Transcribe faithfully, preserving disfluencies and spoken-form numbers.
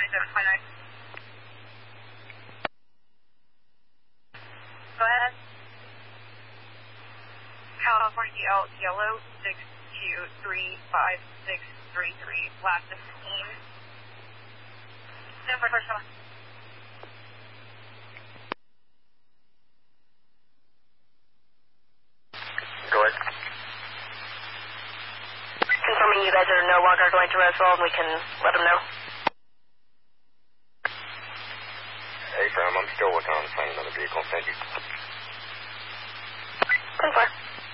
seven five nine. Go ahead. California L Yellow six two three five six three three. Last fifteen. Number first one. Go ahead. Confirming you guys are no longer going to Roswell and we can let them know. Hey, Graham, I'm still working on finding another vehicle. Thank you. Confirm.